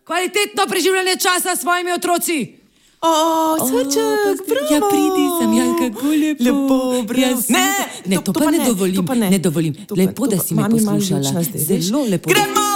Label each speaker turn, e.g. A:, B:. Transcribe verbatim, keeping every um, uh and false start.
A: kvalitetno preživljanje časa s svojimi otroci.
B: O, srček, bravo.
A: Ja, pridi sem, ja, kako lepo.
B: Lepo, bravo.
A: Ja, ne, ne, to, to, to pa ne dovolim,
B: to pa ne.
A: ne dovolim.
B: To pa-
A: Lepo,
B: to
A: da
B: pa-
A: si me
B: mami malo
A: poslušala.
B: živčna zdaj, veš.
A: Zelo lepo.
B: Gremo!